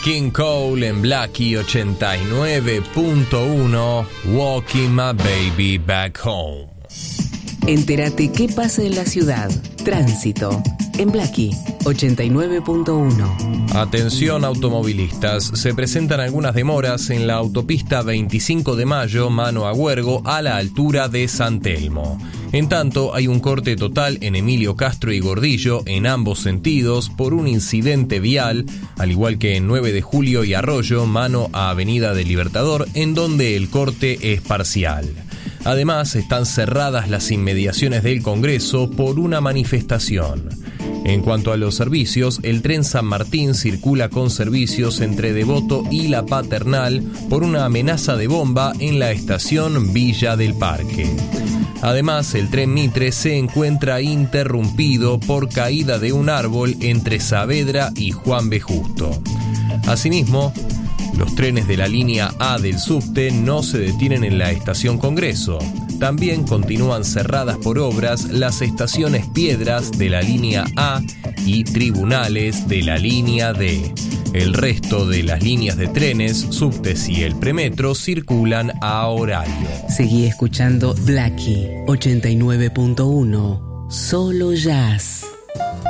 King Cole en Blackie 89.1, Walking My Baby Back Home. Entérate qué pasa en la ciudad. Tránsito en Blackie 89.1. Atención automovilistas, se presentan algunas demoras en la autopista 25 de Mayo, mano a Huergo, a la altura de San Telmo. En tanto, hay un corte total en Emilio Castro y Gordillo en ambos sentidos por un incidente vial, al igual que en 9 de Julio y Arroyo, mano a Avenida del Libertador, en donde el corte es parcial. Además, están cerradas las inmediaciones del Congreso por una manifestación. En cuanto a los servicios, el tren San Martín circula con servicios entre Devoto y La Paternal por una amenaza de bomba en la estación Villa del Parque. Además, el tren Mitre se encuentra interrumpido por caída de un árbol entre Saavedra y Juan B. Justo. Asimismo, los trenes de la línea A del subte no se detienen en la estación Congreso. También continúan cerradas por obras las estaciones Piedras de la línea A y Tribunales de la línea D. El resto de las líneas de trenes, subtes y el premetro circulan a horario. Seguí escuchando Blackie 89.1, solo jazz.